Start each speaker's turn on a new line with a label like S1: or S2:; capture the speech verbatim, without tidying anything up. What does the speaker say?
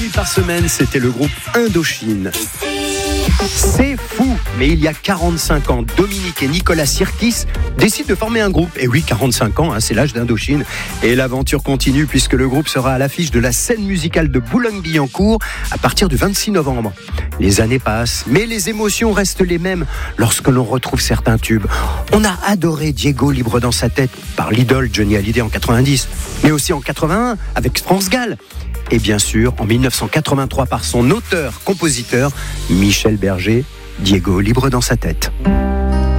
S1: nuits par semaine, c'était le groupe Indochine. C'est fou, mais il y a quarante-cinq ans, Dominique et Nicolas Sirkis décident de former un groupe. Et oui, quarante-cinq ans, hein, c'est l'âge d'Indochine. Et l'aventure continue puisque le groupe sera à l'affiche de la scène musicale de Boulogne-Billancourt à partir du vingt-six novembre. Les années passent, mais les émotions restent les mêmes lorsque l'on retrouve certains tubes. On a adoré Diego libre dans sa tête par l'idole Johnny Hallyday en quatre-vingt-dix, mais aussi en quatre-vingt-un avec France Gall. Et bien sûr, en dix-neuf cent quatre-vingt-trois par son auteur-compositeur Michel Berger, Diego libre dans sa tête.